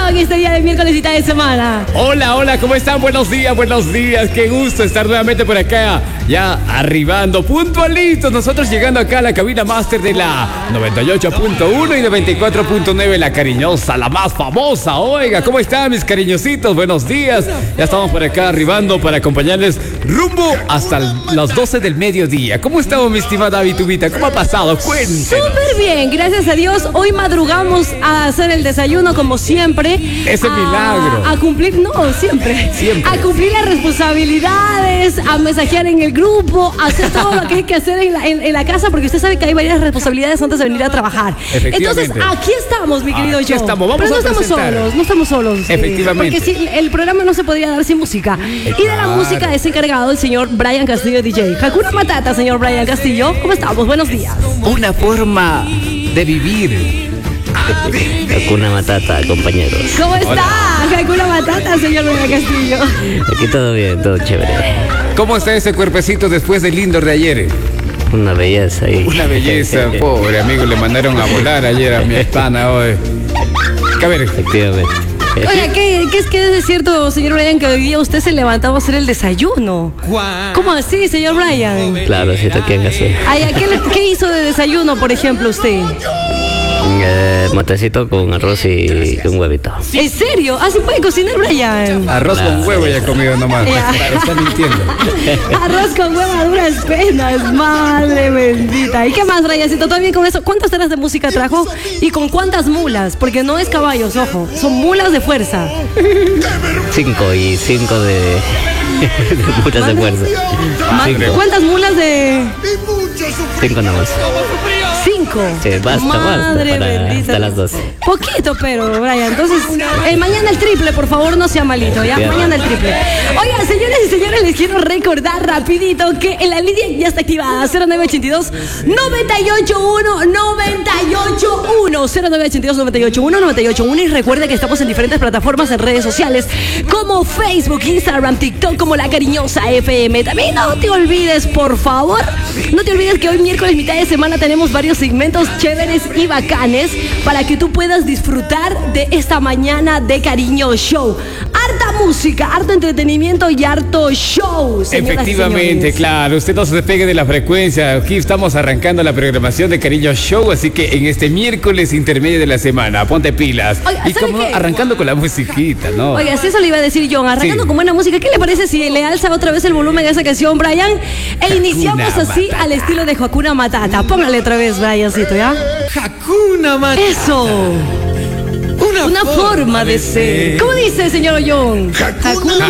estado en este día de miércoles y de semana? Hola, hola, ¿cómo están? Buenos días. Qué gusto estar nuevamente por acá. Ya arribando, puntualitos. Nosotros llegando acá a la cabina máster de la 98.1 y 94.9, la cariñosa, la más famosa. Oiga, ¿cómo están mis cariñositos? Buenos días. Ya estamos por acá arribando para acompañarles rumbo hasta las 12 del mediodía. ¿Cómo estamos, mi estimada Vitubita? ¿Cómo ha pasado? Cuéntenos. Súper bien, gracias a Dios. Hoy madrugamos a hacer el desayuno como siempre. Ese milagro. A cumplir, no, siempre. A cumplir las responsabilidades, a mensajear en el grupo, a hacer todo lo que hay que hacer en la casa, porque usted sabe que hay varias responsabilidades antes de venir a trabajar. Entonces, aquí estamos, mi querido Aquí yo. estamos, Pero no estamos solos. Efectivamente. Porque si el programa no se podría dar sin música. Y de la música es encargado el señor Brian Castillo, DJ. Hakuna Matata, señor Brian Castillo. ¿Cómo estamos? Buenos días. Una forma de vivir. Hakuna Matata, compañeros. ¿Cómo está? Hakuna Matata, señor Brian Castillo. Aquí todo bien, todo chévere. ¿Cómo está ese cuerpecito después del lindo de ayer? Una belleza ahí. Una belleza, pobre amigo, le mandaron a volar ayer a mi espana hoy. A ver. Efectivamente. Oiga, ¿qué es cierto, señor Brian, que hoy día usted se levantaba a hacer el desayuno? ¿Cómo así, señor Brian? Claro, sí, toqué en hacer. Ay, ¿qué hizo de desayuno, por ejemplo, usted? Matecito con arroz y un huevito. ¿En serio? ¿Así puede cocinar, Brian? Arroz con huevo ya he comido nomás. Ya. Está mintiendo. Arroz con huevo a duras penas, madre bendita. ¿Y qué más, Briancito? ¿Todo bien con eso? ¿Cuántas horas de música trajo? ¿Y con cuántas mulas? Porque no es caballos, ojo. Son mulas de fuerza. 5 y 5 de muchas de fuerza. ¿Cuántas mulas de...? 5 nomás. 5. Sí, basta, madre basta. Bendita. Hasta las 12. Poquito, pero, Brian. Entonces, mañana el triple, por favor, no sea malito, ¿ya? Bien. Mañana el triple. Oigan, señores y señores, les quiero recordar rapidito que en la línea ya está activada 0982 981 981 0982 981 981 y recuerde que estamos en diferentes plataformas en redes sociales como Facebook, Instagram, TikTok, como La Cariñosa FM. También no te olvides, por favor, no te olvides que hoy miércoles, mitad de semana, tenemos varios segmentos chéveres y bacanes para que tú puedas disfrutar de esta mañana de Cariño Show. Harta música, harto entretenimiento y harto show, Efectivamente, claro. Usted no se despegue de la frecuencia. Aquí estamos arrancando la programación de Cariño Show, así que en este miércoles intermedio de la semana, ponte pilas. Oiga, y como ¿sabe qué? arrancando con la musiquita, ¿no? Oiga, si eso le iba a decir John, arrancando Sí. con buena música, ¿qué le parece si le alza otra vez el volumen a esa canción, Brian? E iniciamos así Matata. al estilo de Hakuna Matata. Póngale otra vez, Briancito, ¿ya? Hakuna Matata. Eso. Una forma de ser. ¿Cómo dice, señor John? Hakuna